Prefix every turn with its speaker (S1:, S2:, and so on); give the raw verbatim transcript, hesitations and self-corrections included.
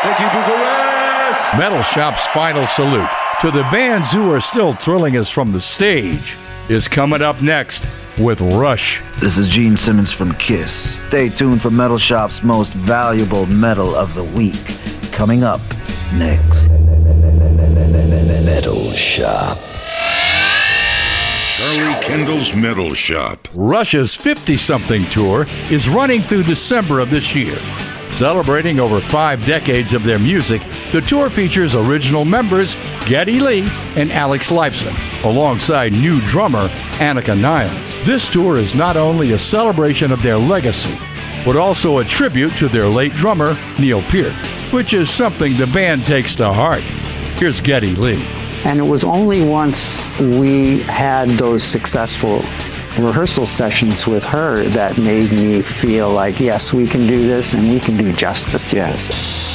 S1: Thank you, Bucharest!
S2: Metal Shop's final salute to the bands who are still thrilling us from the stage is coming up next with Rush.
S3: This is Gene Simmons from Kiss. Stay tuned for Metal Shop's most valuable metal of the week. Coming up next. Metal Shop.
S4: Charlie Kendall's Metal Shop.
S2: Rush's fifty-something tour is running through December of this year. Celebrating over five decades of their music, the tour features original members Geddy Lee and Alex Lifeson, alongside new drummer Annika Niles. This tour is not only a celebration of their legacy, but also a tribute to their late drummer, Neil Peart, which is something the band takes to heart. Here's Geddy Lee.
S5: And it was only once we had those successful rehearsal sessions with her that made me feel like, yes, we can do this and we can do justice to this.